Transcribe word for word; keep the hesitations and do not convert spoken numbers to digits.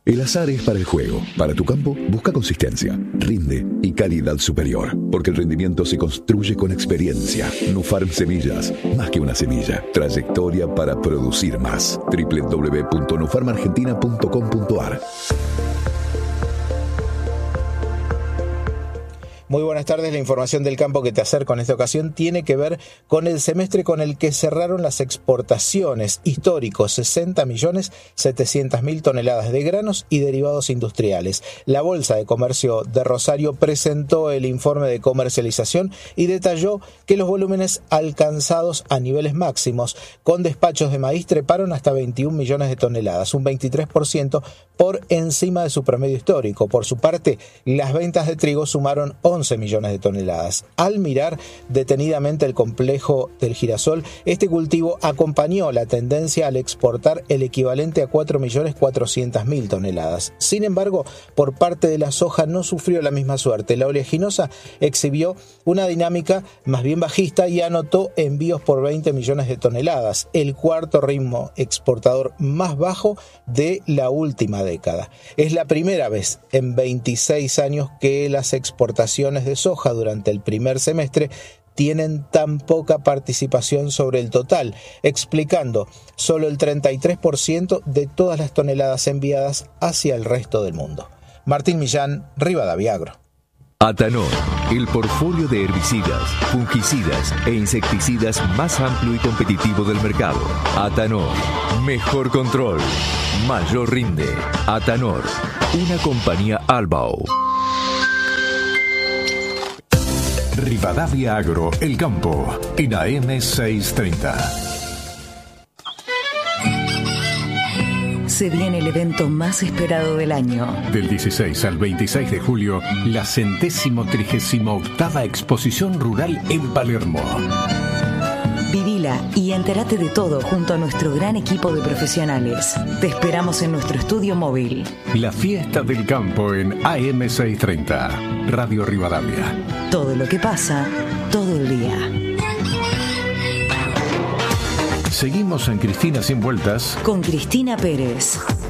El azar es para el juego. Para tu campo, busca consistencia, rinde y calidad superior. Porque el rendimiento se construye con experiencia. Nufarm Semillas, más que una semilla. Trayectoria para producir más. doble u doble u doble u punto nufarm argentina punto com punto a r. Muy buenas tardes. La información del campo que te acerco en esta ocasión tiene que ver con el semestre con el que cerraron las exportaciones históricos, sesenta millones setecientas mil toneladas de granos y derivados industriales. La Bolsa de Comercio de Rosario presentó el informe de comercialización y detalló que los volúmenes alcanzados a niveles máximos con despachos de maíz treparon hasta veintiún millones de toneladas, un veintitrés por ciento por encima de su promedio histórico. Por su parte, las ventas de trigo sumaron once millones de toneladas. Al mirar detenidamente el complejo del girasol, este cultivo acompañó la tendencia al exportar el equivalente a cuatro millones cuatrocientas mil toneladas. Sin embargo, por parte de la soja no sufrió la misma suerte. La oleaginosa exhibió una dinámica más bien bajista y anotó envíos por veinte millones de toneladas, el cuarto ritmo exportador más bajo de la última década. Es la primera vez en veintiséis años que las exportaciones de soja durante el primer semestre tienen tan poca participación sobre el total, explicando solo el treinta y tres por ciento de todas las toneladas enviadas hacia el resto del mundo. Martín Millán, Rivadavia Agro. Atanor, el portfolio de herbicidas, fungicidas e insecticidas más amplio y competitivo del mercado. Atanor, mejor control, mayor rinde. Atanor, una compañía Albao. Rivadavia Agro, el campo, en A M seiscientos treinta. Se viene el evento más esperado del año. Del dieciséis al veintiséis de julio, la centésimo trigésimo octava Exposición Rural en Palermo. Vivila y entérate de todo junto a nuestro gran equipo de profesionales. Te esperamos en nuestro estudio móvil. La fiesta del campo en A M seiscientos treinta, Radio Rivadavia. Todo lo que pasa, todo el día. Seguimos en Cristina Sin Vueltas con Cristina Pérez.